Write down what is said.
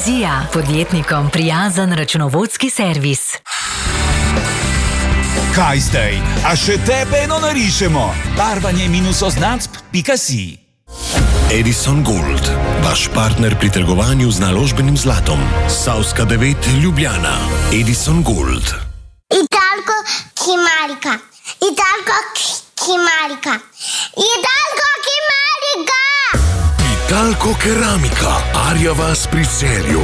Vizija, podjetnikom prijazen računovodski servis. Kaj zdaj? A še tebe eno narišemo? barvanje-označb.si Edison Gold, vaš partner pri trgovanju z naložbenim zlatom. Savska 9, Ljubljana. Edison Gold. Italko Kimarika. Italko Kimarika. Italko Kimarika. Italko Keramika. Arja vas pri Celju.